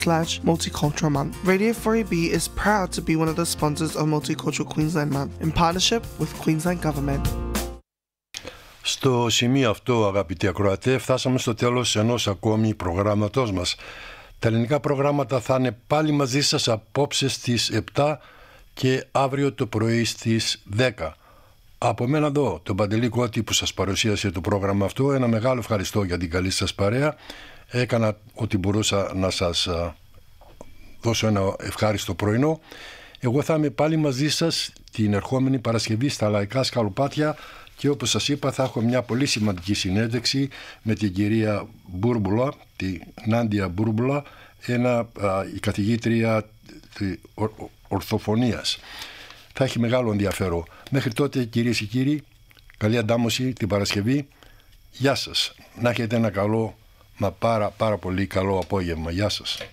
Multicultural Month. Radio 4AB is proud to be one of the sponsors of Multicultural Queensland Month in partnership with Queensland Government. Στο σημείο αυτό, αγαπητοί ακροατέ, φτάσαμε στο τέλος ενός ακόμη προγράμματός μας. Τα ελληνικά προγράμματα θα είναι πάλι μαζί σας απόψε στις 7 και αύριο το πρωί στις 10. Από μένα εδώ, τον Παντελή Κώτη που σας παρουσίασε το πρόγραμμα αυτό, ένα μεγάλο ευχαριστώ για την καλή σας παρέα. Έκανα ό,τι μπορούσα να σας δώσω ένα ευχάριστο πρωινό. Εγώ θα είμαι πάλι μαζί σας την ερχόμενη Παρασκευή στα Λαϊκά Σκαλοπάτια και όπως σας είπα θα έχω μια πολύ σημαντική συνέντευξη με την κυρία Μπούρμπουλα, τη Νάντια Μπούρμπουλα, η καθηγήτρια ορθοφωνίας. Θα έχει μεγάλο ενδιαφέρον. Μέχρι τότε, κυρίες και κύριοι, καλή αντάμωση την Παρασκευή. Γεια σας. Να έχετε ένα καλό, μα πάρα πολύ καλό απόγευμα. Γεια σας.